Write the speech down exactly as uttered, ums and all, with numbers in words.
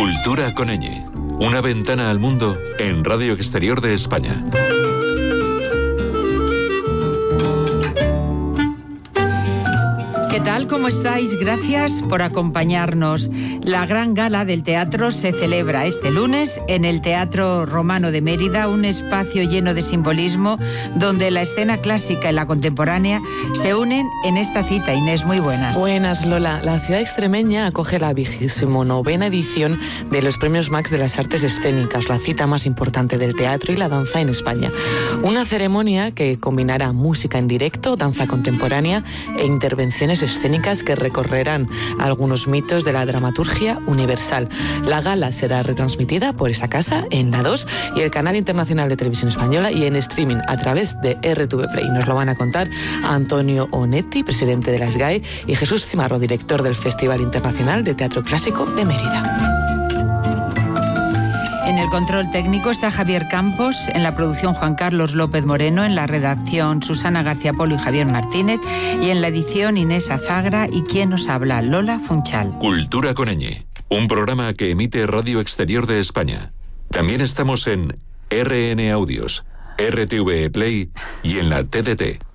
Cultura con ñ. Una ventana al mundo en Radio Exterior de España. ¿Qué tal? ¿Cómo estáis? Gracias por acompañarnos. La gran gala del teatro se celebra este lunes en el Teatro Romano de Mérida, un espacio lleno de simbolismo donde la escena clásica y la contemporánea se unen en esta cita. Inés, muy buenas. Buenas, Lola. La ciudad extremeña acoge la vigésimo novena edición de los Premios Max de las Artes Escénicas, la cita más importante del teatro y la danza en España. Una ceremonia que combinará música en directo, danza contemporánea e intervenciones escénicas que recorrerán algunos mitos de la dramaturgia universal. La gala será retransmitida por esa casa en La dos y el Canal Internacional de Televisión Española y en streaming a través de R T V Play. Nos lo van a contar Antonio Onetti, presidente de la S G A E, y Jesús Cimarro, director del Festival Internacional de Teatro Clásico de Mérida. En el control técnico está Javier Campos, en la producción Juan Carlos López Moreno, en la redacción Susana García Polo y Javier Martínez, y en la edición Inés Azagra y quien nos habla, Lola Funchal. Cultura con ñ, un programa que emite Radio Exterior de España. También estamos en R N Audios, R T V Play y en la T D T.